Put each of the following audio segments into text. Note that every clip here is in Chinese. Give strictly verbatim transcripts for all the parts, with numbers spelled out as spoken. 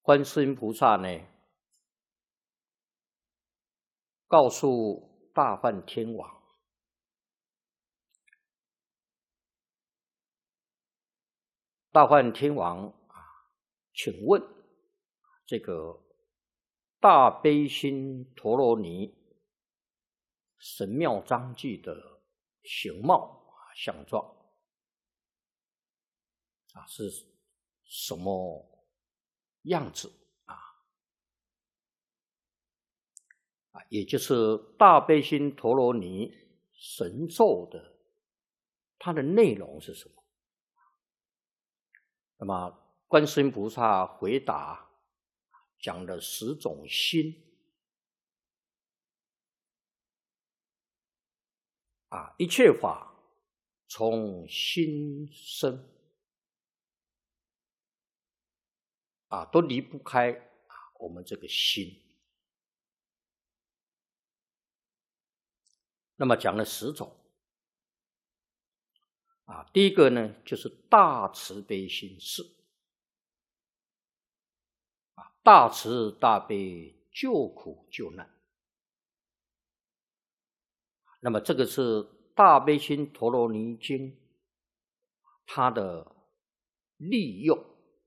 观世音菩萨呢，告诉大梵天王，大梵天王啊，请问这个大悲心陀罗尼神妙章句的形貌啊相状啊是什么样子啊？啊，也就是大悲心陀罗尼神咒的它的内容是什么？那么观世音菩萨回答，讲了十种心啊，一切法从心生啊，都离不开啊我们这个心。那么讲了十种啊，第一个呢就是大慈悲心事啊，大慈大悲救苦救难。那么这个是大悲心陀罗尼经它的利用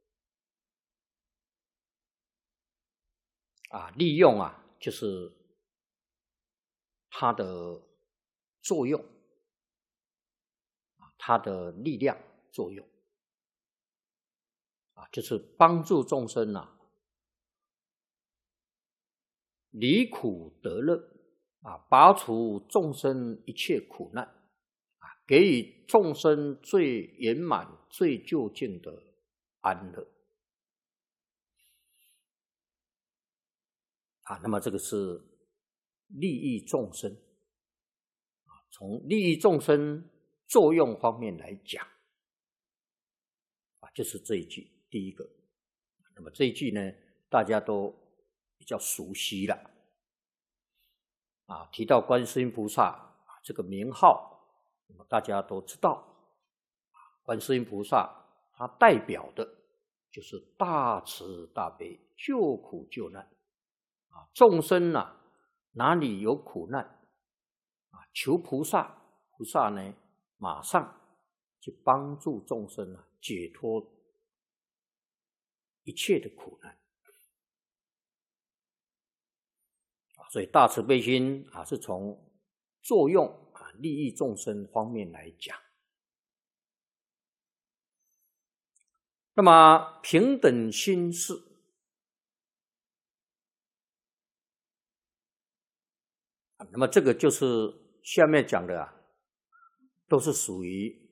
啊，利用啊就是它的作用，它的力量作用啊，就是帮助众生啊离苦得乐啊，拔除众生一切苦难啊，给予众生最圆满、最究竟的安乐啊。那么这个是利益众生啊，从利益众生作用方面来讲啊，就是这一句第一个。那么这一句呢，大家都比较熟悉了啊。提到观世音菩萨啊这个名号，那么大家都知道，观世音菩萨它代表的就是大慈大悲、救苦救难啊。众生啊哪里有苦难啊，求菩萨，菩萨呢马上去帮助众生啊解脱一切的苦难啊。所以大慈悲心啊是从作用啊利益众生方面来讲。那么平等心事啊，那么这个就是下面讲的啊，都是属于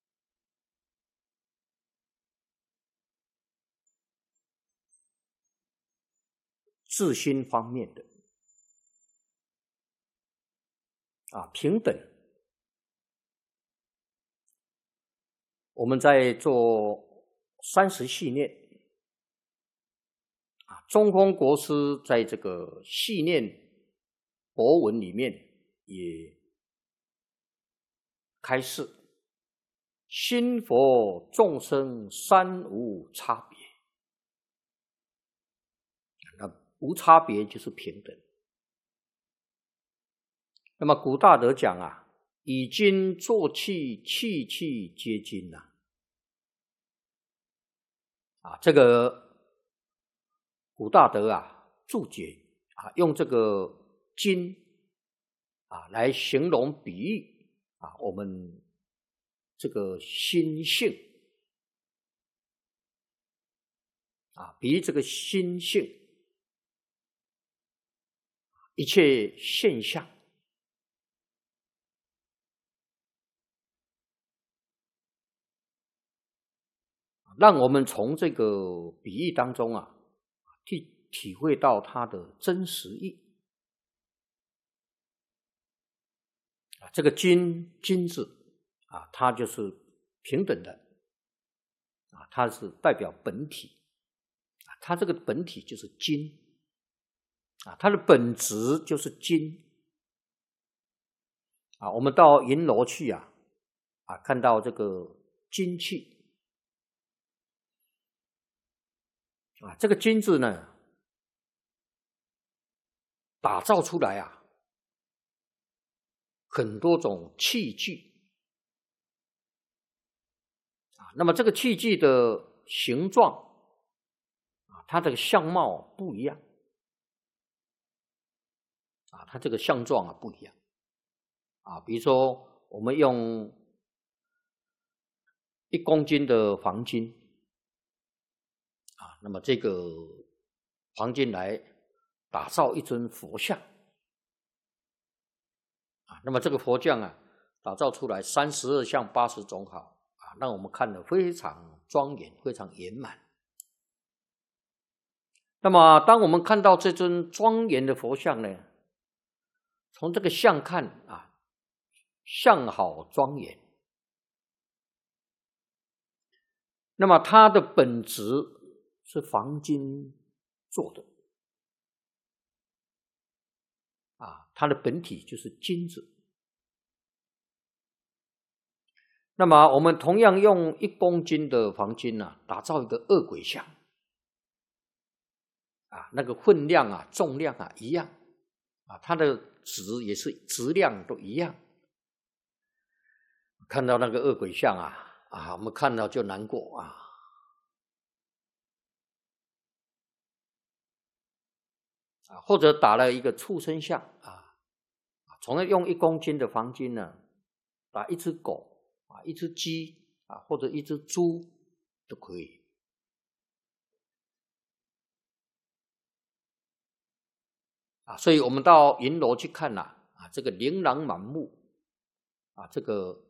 自心方面的啊，平等。我们在做三十系念啊，中空国师在这个系念博文里面也开示，心佛众生三无差别，那无差别就是平等。那么古大德讲啊，以经作器，器器皆经啊。啊，这个古大德啊注解啊，用这个经啊来形容比喻啊我们这个心性啊，比喻这个心性一切现象让我们从这个比喻当中啊，去体会到它的真实意啊。这个金金字啊，它就是平等的啊，它是代表本体啊，它这个本体就是金啊，它的本质就是金啊。我们到银楼去啊，啊，看到这个金器。 啊，这个金子呢，打造出来啊，很多种器具啊。那么这个器具的形状啊，它的相貌不一样啊，它这个相状啊不一样啊。比如说，我们用一公斤的黄金啊，那么这个黄金来打造一尊佛像啊，那么这个佛像啊，打造出来三十二相八十种好啊，让我们看得非常庄严，非常圆满。那么，当我们看到这尊庄严的佛像呢，从这个相看啊，相好庄严。那么它的本质是黄金做的啊，它的本体就是金子。那么我们同样用一公斤的黄金啊，打造一个恶鬼像啊，那个分量啊、重量啊一样啊，它的质也是质量都一样。看到那个恶鬼像啊啊，我们看到就难过啊。啊，或者打了一个畜生像啊，同样用一公斤的黄金呢，打一只狗啊，一只鸡啊，或者一只猪都可以。啊，所以我们到银楼去看呐，啊，这个琳琅满目啊，这个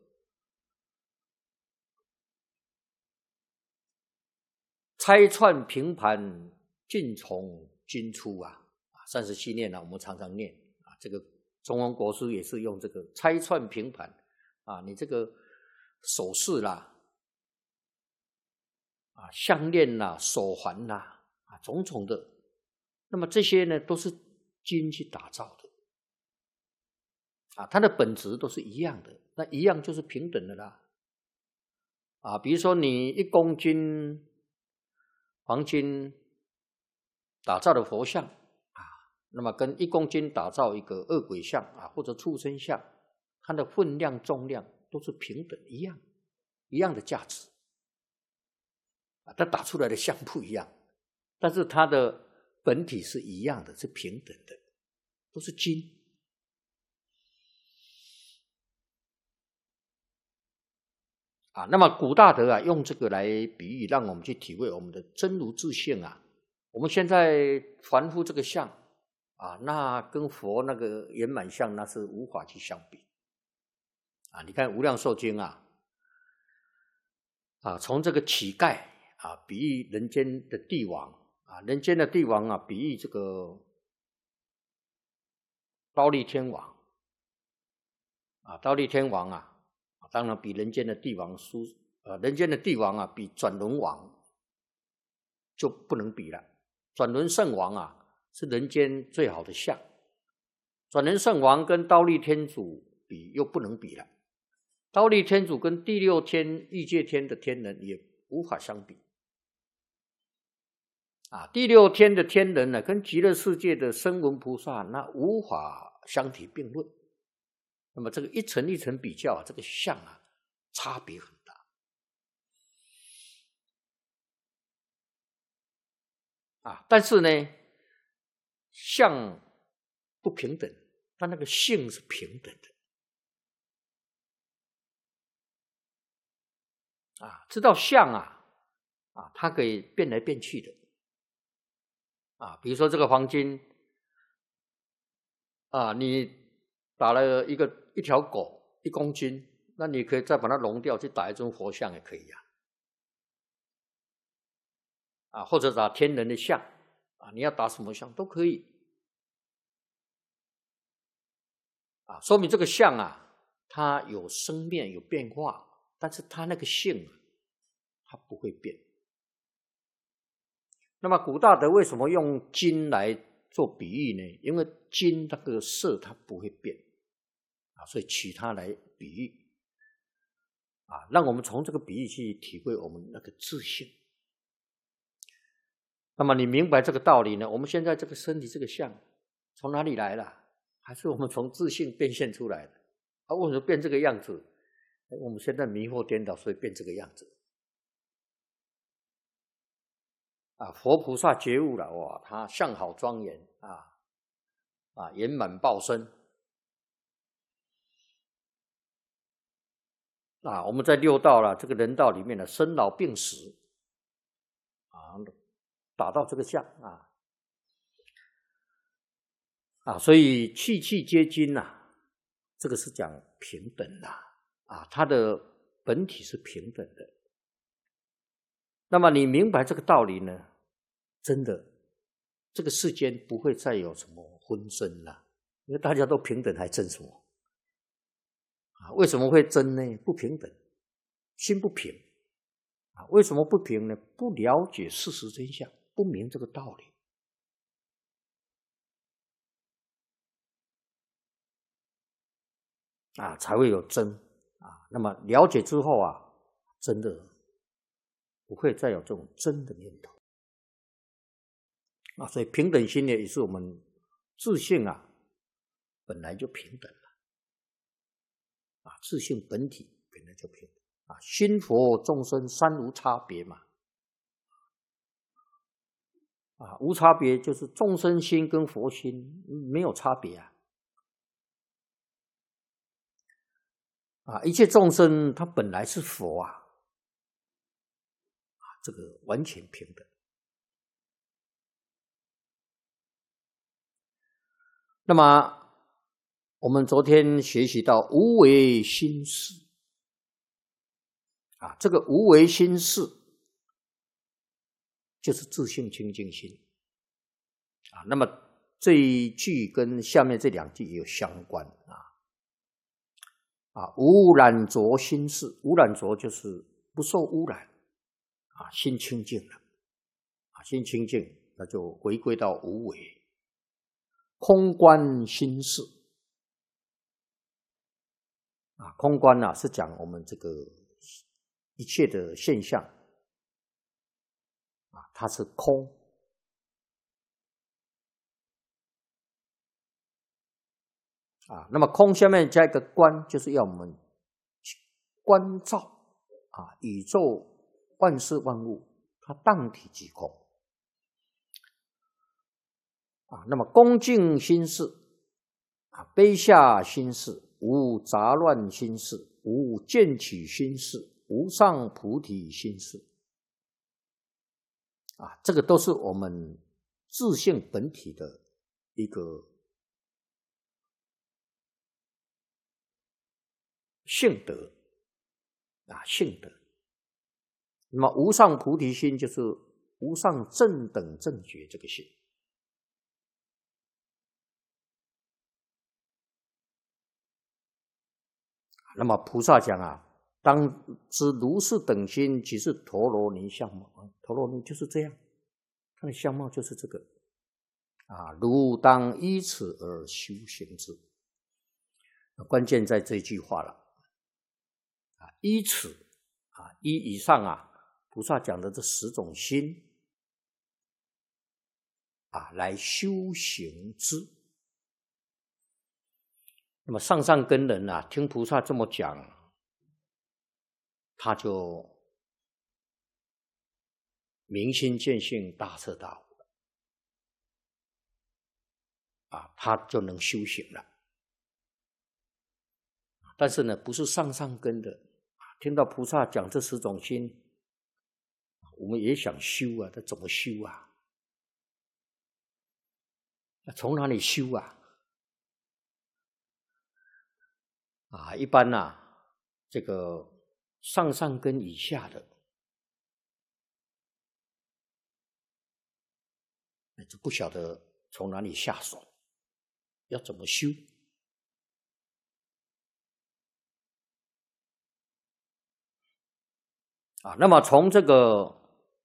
拆穿平盘，尽从金出啊，啊，三十七念呢，我们常常念啊，这个中文国书也是用这个拆穿平盘啊，你这个首饰啦，啊，项链啦、手环啦，啊，种种的，那么这些呢，都是金去打造的，啊，它的本质都是一样的，那一样就是平等的啦，啊，比如说你一公斤黄金打造的佛像啊，那么跟一公斤打造一个恶鬼像啊，或者畜生像，它的分量、重量都是平等一样，一样的价值。它打出来的像不一样，但是它的本体是一样的，是平等的，都是金啊。那么古大德啊，用这个来比喻，让我们去体会我们的真如自性啊。我们现在凡夫这个相啊，那跟佛那个圆满相那是无法去相比啊。你看《无量寿经》啊，啊，从这个乞丐啊，比喻人间的帝王啊，人间的帝王啊，比喻这个忉利天王啊，忉利天王啊，当然比人间的帝王殊呃，人间的帝王啊，比转轮王就不能比了。转轮圣王啊，是人间最好的相，转轮圣王跟忉利天主比又不能比了。忉利天主跟第六天欲界天的天人也无法相比啊，第六天的天人呢，跟极乐世界的声闻菩萨那无法相提并论。那么这个一层一层比较啊，这个相啊差别很大啊。但是呢，相不平等，但那个性是平等的啊。知道相啊啊，它可以变来变去的啊。比如说这个黄金啊，你打了一个一条狗一公斤，那你可以再把它熔掉，去打一尊佛像也可以呀、啊，啊，或者打天人的像啊，你要打什么像都可以啊，说明这个像啊，它有生灭有变化，但是它那个性啊，它不会变。那么古大德为什么用金来做比喻呢？因为金那个色它不会变啊，所以取它来比喻啊，让我们从这个比喻去体会我们那个自性。 那么你明白这个道理呢？我们现在这个身体这个相从哪里来的？还是我们从自性变现出来的？啊，为什么变这个样子？我们现在迷惑颠倒，所以变这个样子。啊，佛菩萨觉悟了，哇，他相好庄严啊，啊，圆满报身。啊，我们在六道了，这个人道里面的生老病死，啊，达到这个相啊，啊，所以气气皆金呐、啊，这个是讲平等的啊，它的本体是平等的。那么你明白这个道理呢？真的，这个世间不会再有什么纷争了，因为大家都平等，还争什么？啊，为什么会争呢？不平等，心不平。啊，为什么不平呢？不了解事实真相，不明这个道理。啊，才会有争啊。那么了解之后啊，真的不会再有这种争的念头啊。所以平等心呢，也是我们自性啊本来就平等了啊，自性本体本来就平等啊。心佛众生三无差别嘛啊，无差别就是众生心跟佛心没有差别啊。啊，一切众生他本来是佛啊，这个完全平等。那么我们昨天学习到无为心事啊，这个无为心事就是自性清净心啊。那么这一句跟下面这两句也有相关啊。啊，无染浊心事，无染浊就是不受污染啊，心清净了啊，心清净，那就回归到无为。空观心事啊，空观啊是讲我们这个一切的现象啊，它是空啊。那么空下面加一个观，就是要我们观照啊，宇宙万事万物，它当体即空啊。那么恭敬心事啊，卑下心事，无杂乱心事，无见取心事，无上菩提心事啊，这个都是我们自性本体的一个性德啊，性德。那么无上菩提心就是无上正等正觉这个心。那么菩萨讲啊，当知如是等心，即是陀罗尼相貌啊，陀罗尼就是这样，他的相貌就是这个啊，如当依此而修行之。关键在这句话了啊，依此啊，依以上啊，菩萨讲的这十种心啊，来修行之。那么上上根人啊，听菩萨这么讲，他就明心见性，大彻大悟了啊，他就能修行了。但是呢，不是上上根的，听到菩萨讲这十种心，我们也想修啊，这怎么修啊？那从哪里修啊？啊，一般啊，这个上上根以下的，那就不晓得从哪里下手，要怎么修啊？那么从这个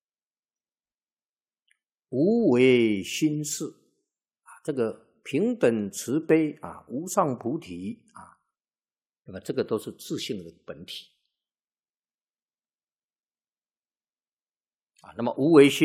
无为心事啊，这个平等慈悲啊，无上菩提啊，那么这个都是自性的本体啊。那么无为心